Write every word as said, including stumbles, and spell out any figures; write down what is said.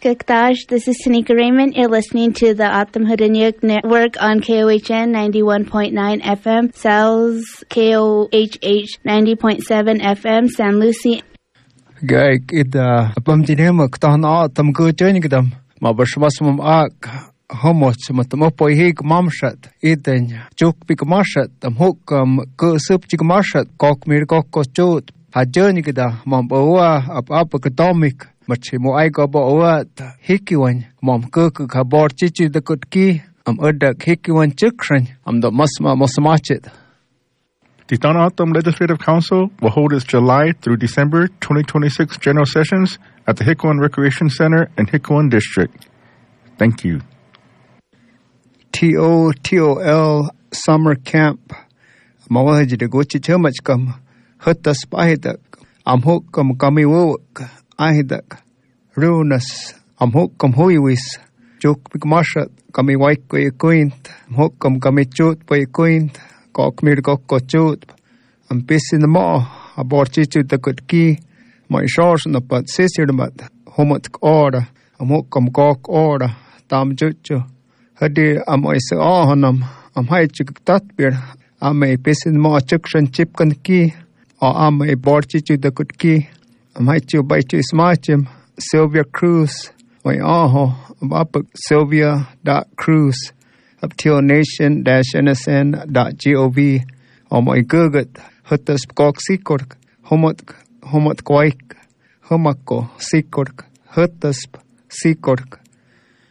Kaktash. This is Tanika Raymond. You're listening to the Atam Hudanyuk Network on K O H N ninety-one point nine F M, Sal's K O H H ninety point seven F M, San Lucie. Gay, it uh, Bum Dinema, Ktan Atam Good Jenigdam, Mabashmasmum Ak, Homos, Matamopo Hig Mamshat, Eden, Juk Big Marshat, Am Hookam, Go Sup Jig Marshat, Kok Mir Koko Jot, Hajonigda, Mamboa, Up Apakadomic. Machi mo ay go bo wat hikiwan mom kuk ka bor chichi the good key am urdak hikiwan chikran am the masma mosmachit. The Thana Atam Legislative Council will hold its July through December twenty twenty-six general sessions at the Hikuan Recreation Center in Hikuan District. Thank you. T O T O L Summer Camp. Mawaji de gochi chumach kam hutta spahidak am hook kam kami wok. Ahidak, Runas, am hookam huiwis, Juk big marshat, kami waik way quint, hookam kami chut by quint, cock mir gokko chut, am piss in the maw, a borchichu the good key, my shores on the but sister the mat, homot order, am hookam gok order, tam juchu, hadi am ois ahanam, am haichuk tatbir, am a piss in the maw chukran chipkan key, or am a borchichu the good key. Might you bite you smartim, Sylvia Cruz, my aho, up Sylvia dot Cruz, up till nation dash N S N dot gov, or my gurgut, hutus gok sikork, homot, homot quaik, homako sikork, hutus sikork.